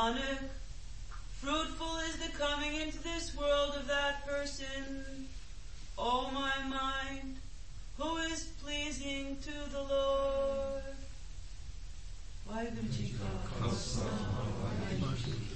Nanak, fruitful is the coming into this world of that person, O my mind, who is pleasing to the Lord. Waheguru Ji Ka Khalsa, Waheguru Ji Ki Fatah.